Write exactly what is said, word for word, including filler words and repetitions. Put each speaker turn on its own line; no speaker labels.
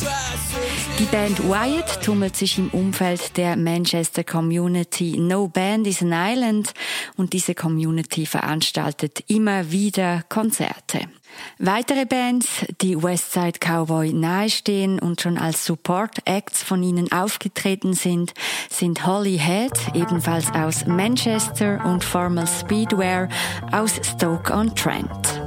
Die Band Wyatt tummelt sich im Umfeld der Manchester Community No Band is an Island und diese Community veranstaltet immer wieder Konzerte. Weitere Bands, die Westside Cowboy nahestehen und schon als Support-Acts von ihnen aufgetreten sind, sind Holly Head, ebenfalls aus Manchester, und Formal Speedwear aus Stoke-on-Trent.